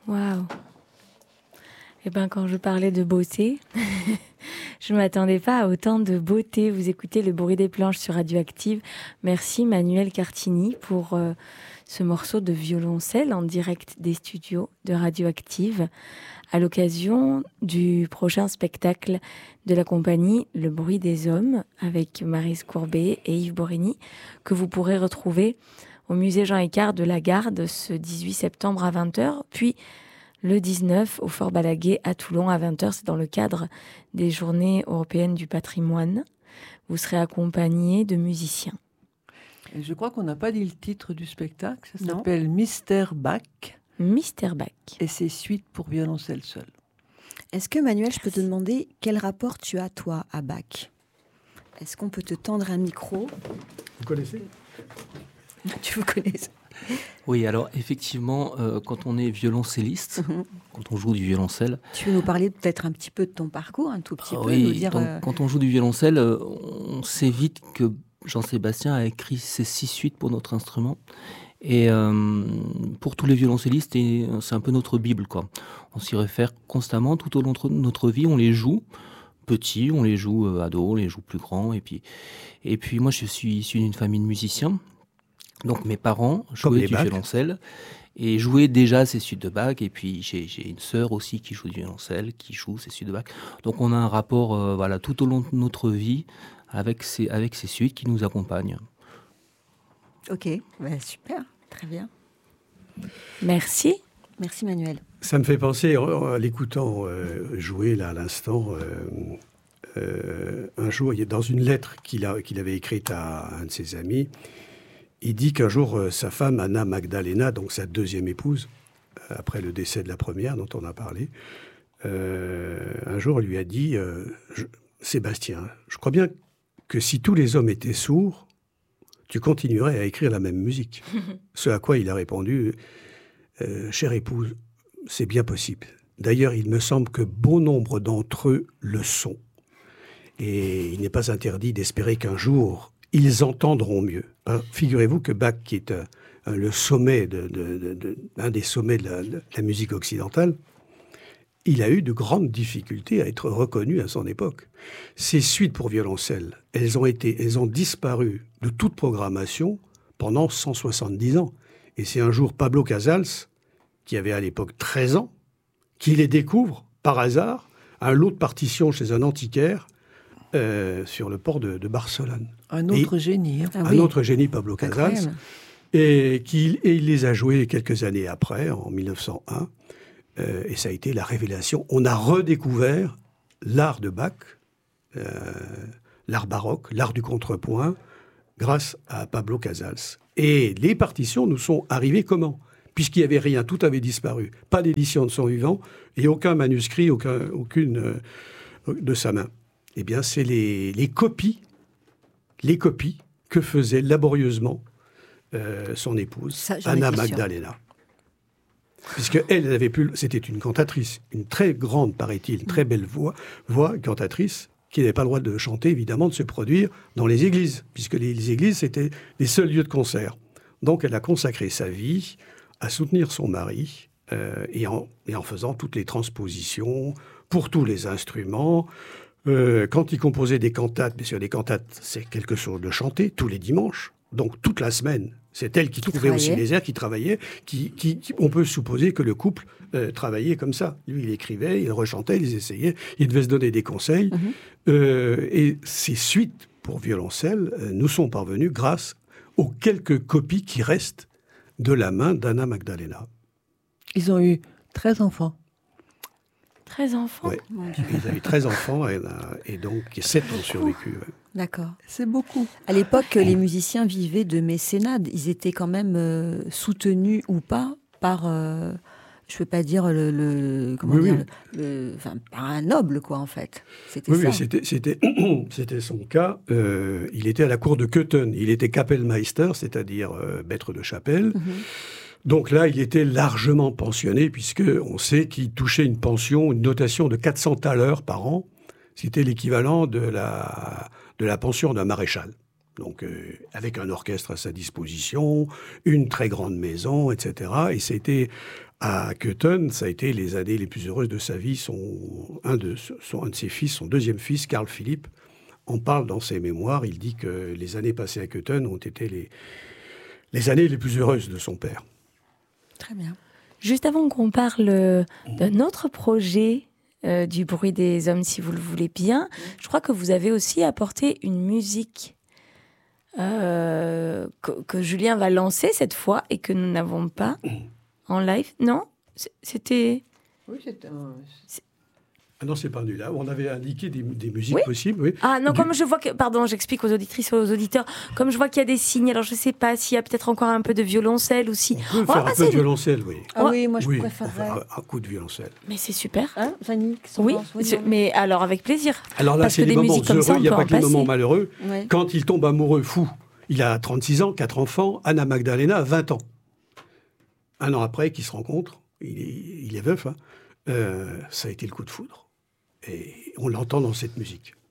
Waouh. Eh bien, quand je parlais de beauté, je ne m'attendais pas à autant de beauté. Vous écoutez Le bruit des planches sur Radioactive. Merci Manuel Cartini pour ce morceau de violoncelle en direct des studios de Radioactive à l'occasion du prochain spectacle de la compagnie Le bruit des hommes avec Maryse Courbet et Yves Borigny que vous pourrez retrouver au musée Jean Icard de la Garde ce 18 septembre à 20h, puis le 19 au Fort Balaguer à Toulon à 20h. C'est dans le cadre des Journées européennes du patrimoine. Vous serez accompagné de musiciens. Et je crois qu'on n'a pas dit le titre du spectacle. Ça s'appelle Mystère Bach. Mystère Bach. Et c'est suite pour violoncelle seul. Est-ce que Manuel, je peux te demander quel rapport tu as toi à Bach ? Est-ce qu'on peut te tendre un micro ? Vous connaissez ? Tu vous connais ? Oui, alors effectivement, quand on est violoncelliste, quand on joue du violoncelle... Tu veux nous parler peut-être un petit peu de ton parcours, un tout petit peu, oui, nous dire... donc, quand on joue du violoncelle, on sait vite que Jean-Sébastien a écrit ces 6 suites pour notre instrument. Et pour tous les violoncellistes, c'est un peu notre Bible, quoi. On s'y réfère constamment, tout au long de notre vie, on les joue petits, on les joue ados, on les joue plus grands. Et puis moi, je suis issu d'une famille de musiciens. Donc mes parents jouaient du violoncelle et jouaient déjà ces suites de Bach. Et puis j'ai une sœur aussi qui joue du violoncelle, qui joue ces suites de Bach. Donc on a un rapport tout au long de notre vie avec ces suites qui nous accompagnent. Ok, super, très bien. Merci. Merci Manuel. Ça me fait penser, en l'écoutant jouer là à l'instant, un jour, dans une lettre qu'il avait écrite à un de ses amis, il dit qu'un jour, sa femme, Anna Magdalena, donc sa deuxième épouse, après le décès de la première dont on a parlé, un jour lui a dit Sébastien, je crois bien que si tous les hommes étaient sourds, tu continuerais à écrire la même musique. Ce à quoi il a répondu chère épouse, c'est bien possible. D'ailleurs, il me semble que bon nombre d'entre eux le sont. Et il n'est pas interdit d'espérer qu'un jour, ils entendront mieux. Figurez-vous que Bach, qui est le sommet un des sommets de la musique occidentale, il a eu de grandes difficultés à être reconnu à son époque. Ces suites pour violoncelle, elles ont disparu de toute programmation pendant 170 ans. Et c'est un jour Pablo Casals, qui avait à l'époque 13 ans, qui les découvre, par hasard, un lot de partitions chez un antiquaire sur le port de Barcelone. Un autre génie. Un autre génie, Pablo Casals. Et il les a joués quelques années après, en 1901. Et ça a été la révélation. On a redécouvert l'art de Bach, l'art baroque, l'art du contrepoint, grâce à Pablo Casals. Et les partitions nous sont arrivées comment ? Puisqu'il n'y avait rien, tout avait disparu. Pas d'édition de son vivant et aucun manuscrit, aucune de sa main. Eh bien, c'est les copies que faisait laborieusement son épouse, Anna Magdalena. Puisqu'elle avait c'était une cantatrice, une très grande, paraît-il, très belle voix cantatrice, qui n'avait pas le droit de chanter, évidemment, de se produire dans les églises, puisque les églises, c'était les seuls lieux de concert. Donc, elle a consacré sa vie à soutenir son mari, et en faisant toutes les transpositions pour tous les instruments. Quand il composait des cantates, bien sûr, les cantates, c'est quelque chose de chanter tous les dimanches, donc toute la semaine. C'est elle qui trouvait aussi les airs, qui travaillait, on peut supposer que le couple travaillait comme ça. Lui, il écrivait, il rechantait, il essayait, il devait se donner des conseils. Et ces suites pour violoncelle nous sont parvenues grâce aux quelques copies qui restent de la main d'Anna Magdalena. Ils ont eu 13 enfants. 13 enfants. Oui, ils avaient 13 enfants et donc 7 ont survécu. Ouais. D'accord. C'est beaucoup. À l'époque, les musiciens vivaient de mécénat. Ils étaient quand même soutenus ou pas par, je ne peux pas dire par un noble, quoi, en fait. C'était ça. Oui, c'était son cas. Il était à la cour de Köthen. Il était Kapellmeister, c'est-à-dire maître de chapelle. Donc là, il était largement pensionné, puisqu'on sait qu'il touchait une notation de 400 thalers par an. C'était l'équivalent de la pension d'un maréchal. Donc, avec un orchestre à sa disposition, une très grande maison, etc. Et c'était à Köthen, ça a été les années les plus heureuses de sa vie. Un de ses fils, son deuxième fils, Carl Philipp, en parle dans ses mémoires. Il dit que les années passées à Köthen ont été les années les plus heureuses de son père. Très bien. Juste avant qu'on parle d'un autre projet du bruit des hommes, si vous le voulez bien, je crois que vous avez aussi apporté une musique que Julien va lancer cette fois et que nous n'avons pas en live. Non ? C'était... Oui, c'était Ah non, c'est pas nul. Là, on avait indiqué des musiques possibles. Oui. Ah non, comme je vois que... Pardon, j'explique aux auditrices et aux auditeurs. Comme je vois qu'il y a des signes, alors je ne sais pas s'il y a peut-être encore un peu de violoncelle ou si... On peut faire un peu de violoncelle, oui. Ah oui, moi je Oui, préférerais. un coup de violoncelle. Mais c'est super. Hein, Fanny, Oui, mais alors avec plaisir. Alors là, Parce c'est que des des moments musiques comme ça, heureux, il n'y a on pas peut que les en moments passer. malheureux. Ouais. Quand il tombe amoureux fou, il a 36 ans, 4 enfants, Anna Magdalena a 20 ans. Un an après qu'ils se rencontrent, il est veuf, hein, ça a été le coup de foudre. Et on l'entend dans cette musique.